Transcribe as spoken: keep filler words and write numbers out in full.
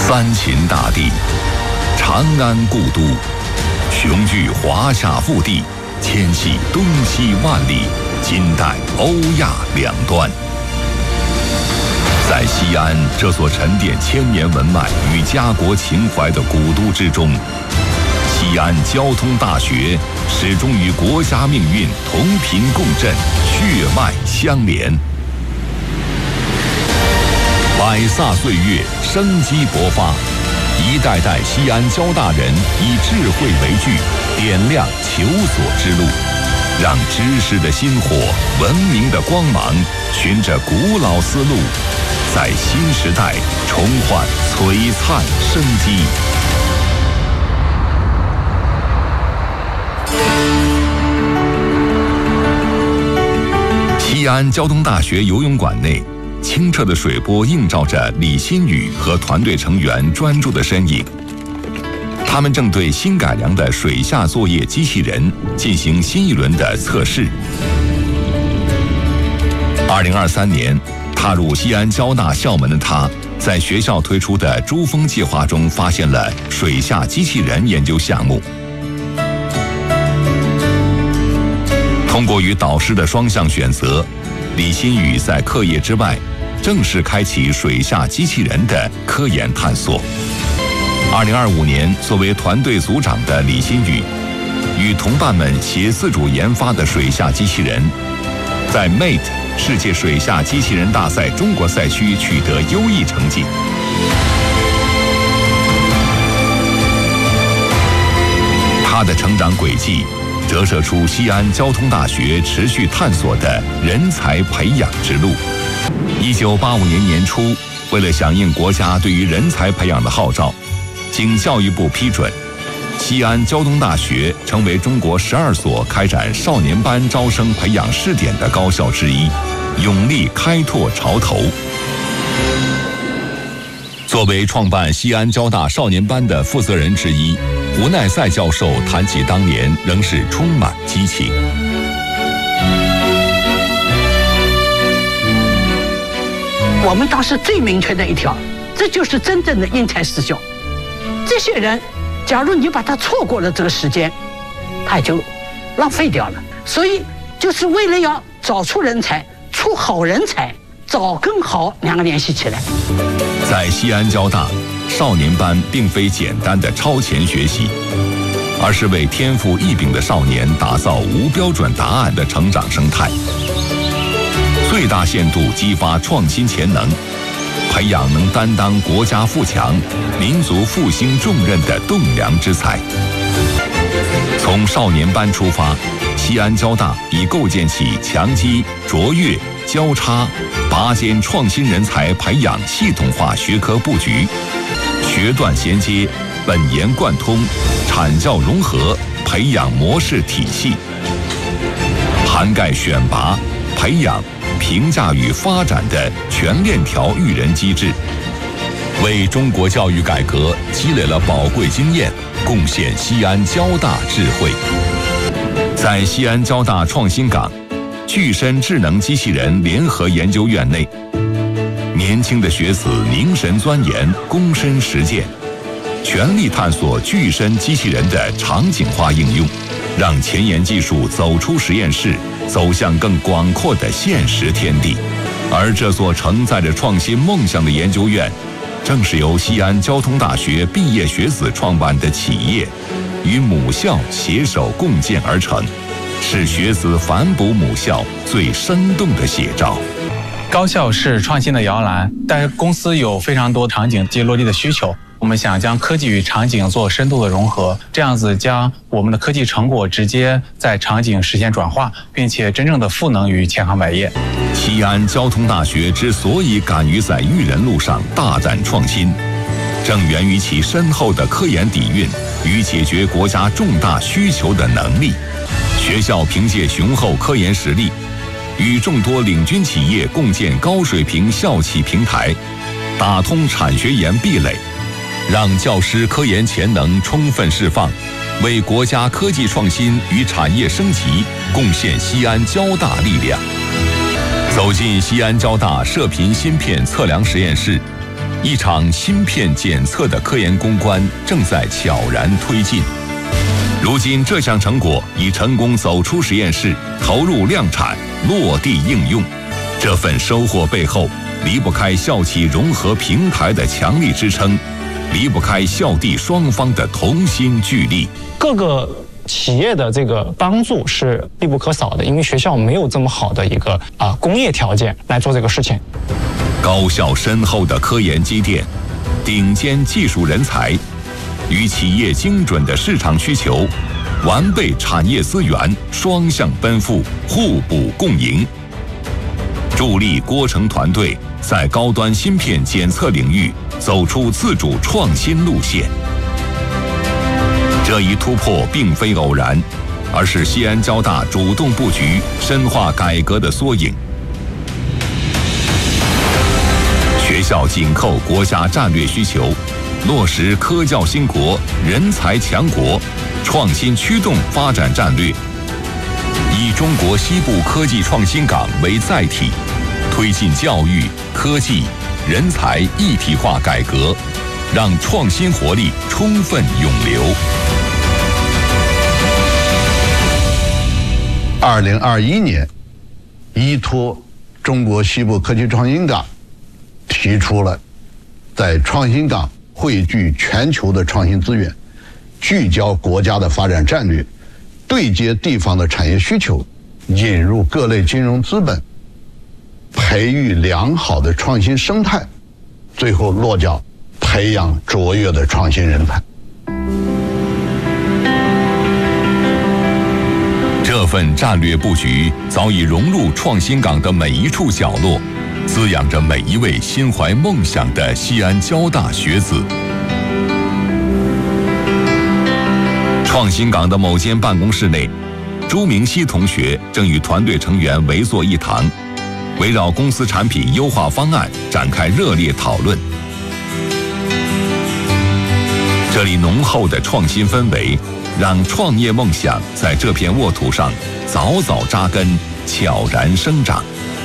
三秦大地，长安故都，雄踞华夏腹地，牵系东西万里，今代欧亚两端。在西安这所沉淀千年文脉与家国情怀的古都之中，西安交通大学始终与国家命运同频共振，血脉相连。百飒岁月，生机勃发，一代代西安交大人以智慧为炬，点亮求索之路，让知识的薪火、文明的光芒，循着古老思路，在新时代重焕璀璨生机。西安交通大学游泳馆内，清澈的水波映照着李新宇和团队成员专注的身影。他们正对新改良的水下作业机器人进行新一轮的测试。二零二三年，踏入西安交大校门的他，在学校推出的珠峰计划中发现了水下机器人研究项目。通过与导师的双向选择，李新宇在课业之外，正式开启水下机器人的科研探索。二零二五年，作为团队组长的李新宇，与同伴们携自主研发的水下机器人，在 Mate 世界水下机器人大赛中国赛区取得优异成绩。他的成长轨迹折射出西安交通大学持续探索的人才培养之路。一九八五年年初，为了响应国家对于人才培养的号召，经教育部批准，西安交通大学成为中国十二所开展少年班招生培养试点的高校之一，勇立开拓潮头。作为创办西安交大少年班的负责人之一，胡耐赛教授谈起当年仍是充满激情。 我们当时最明确的一条，这就是真正的因材施教。这些人，假如你把他错过了这个时间，他也就浪费掉了。所以就是为了要找出人才，出好人才，早跟好两个联系起来。 在西安交大，少年班并非简单的超前学习，而是为天赋异禀的少年打造无标准答案的成长生态，最大限度激发创新潜能，培养能担当国家富强、民族复兴重任的栋梁之才。从少年班出发，西安交大已构建起强基、卓越、交叉、拔尖创新人才培养系统化学科布局，学段衔接、本研贯通、产教融合培养模式体系，涵盖选拔、培养、评价与发展的全链条育人机制，为中国教育改革积累了宝贵经验，贡献西安交大智慧。在西安交大创新岗具身智能机器人联合研究院内，年轻的学子凝神钻研，躬身实践，全力探索具身机器人的场景化应用，让前沿技术走出实验室，走向更广阔的现实天地。而这所承载着创新梦想的研究院，正是由西安交通大学毕业学子创办的企业，与母校携手共建而成，是学子反哺母校最生动的写照。 高校是创新的摇篮，但是公司有非常多场景及落地的需求。我们想将科技与场景做深度的融合，这样子将我们的科技成果直接在场景实现转化，并且真正的赋能于千行百业。 西安交通大学之所以敢于在育人路上大胆创新，正源于其深厚的科研底蕴与解决国家重大需求的能力。学校凭借雄厚科研实力，与众多领军企业共建高水平校企平台，打通产学研壁垒，让教师科研潜能充分释放，为国家科技创新与产业升级贡献西安交大力量。走进西安交大射频芯片测量实验室， 一场芯片检测的科研攻关正在悄然推进。如今，这项成果已成功走出实验室，投入量产，落地应用。这份收获背后，离不开校企融合平台的强力支撑，离不开校地双方的同心聚力。 各个企业的这个帮助是必不可少的，因为学校没有这么好的一个啊、呃、工业条件来做这个事情。 高效深厚的科研积淀，顶尖技术人才，与企业精准的市场需求，完备产业资源，双向奔赴，互补共赢，助力郭城团队在高端芯片检测领域走出自主创新路线。这一突破并非偶然，而是西安交大主动布局、深化改革的缩影。学校紧扣国家战略需求，落实科教兴国、人才强国、创新驱动发展战略，以中国西部科技创新港为载体，推进教育、科技、人才一体化改革，让创新活力充分涌流。 二零二一年，依托中国西部科技创新港，提出了在创新港汇聚全球的创新资源，聚焦国家的发展战略，对接地方的产业需求，引入各类金融资本，培育良好的创新生态，最后落脚培养卓越的创新人才。 这份战略布局早已融入创新港的每一处角落，滋养着每一位心怀梦想的西安交大学子。创新港的某间办公室内，朱明熙同学正与团队成员围坐一堂，围绕公司产品优化方案展开热烈讨论。这里浓厚的创新氛围，让创业梦想在这片沃土上早早扎根，悄然生长。